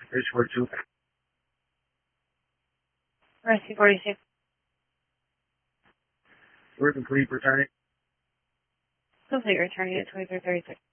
Bridge 42. Rescue 46. We're complete returning. Complete returning at 2336.